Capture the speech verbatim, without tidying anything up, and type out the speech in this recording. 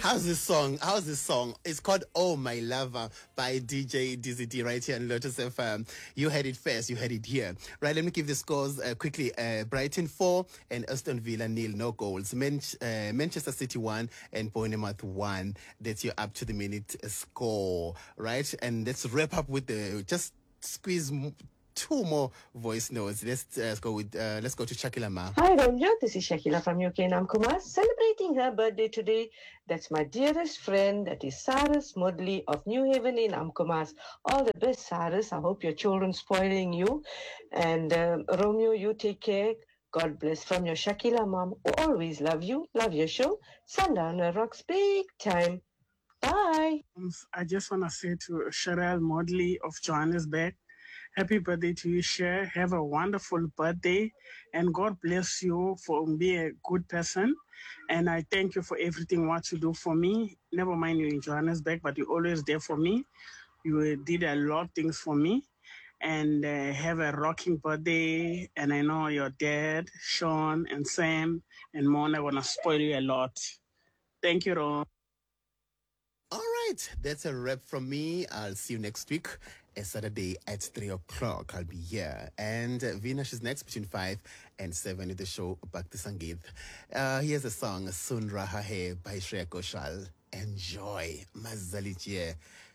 How's this song? How's this song? It's called Oh My Lover by D J D Z D right here on Lotus F M. You had it first, you had it here. Right, let me give the scores uh, quickly. Uh, Brighton four and Aston Villa nil, no goals. Man- uh, Manchester City one and Bournemouth one. That's your up to the minute score, right? And let's wrap up with the, just squeeze m- two more voice notes. Let's uh, go with, uh, let's go to Shakila Ma. Hi Romeo, this is Shakila from U K Namkumar, celebrating her birthday today. That's my dearest friend, that is Saras Modley of New Haven in Amkumas. All the best, Saras. I hope your children spoiling you. And um, Romeo, you take care. God bless from your Shakila mom, who always love you, love your show. Sundowner rocks big time. Bye. I just want to say to Sherelle Modley of Johannesburg, happy birthday to you, Cher. Have a wonderful birthday, and God bless you for being a good person. And I thank you for everything what you do for me. Never mind you in Johannesburg, but you're always there for me. You did a lot of things for me. And uh, have a rocking birthday. And I know your dad, Sean, and Sam, and Mona are going to spoil you a lot. Thank you, Ron. All right, that's a wrap from me. I'll see you next week, a Saturday at three o'clock. I'll be here. And uh, Venus is next between five and seven in the show Back to Sangeet. Uh, here's a song, Sun Raha Hai by Shreya Ghoshal. Enjoy. Mazalichye.